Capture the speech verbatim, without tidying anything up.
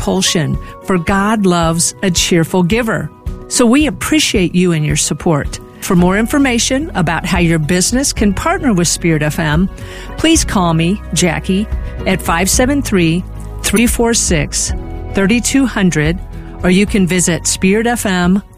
compulsion, for God loves a cheerful giver. So we appreciate you and your support. For more information about how your business can partner with Spirit F M, please call me, Jackie, at five seven three, three four six, three two zero zero, or you can visit spirit f m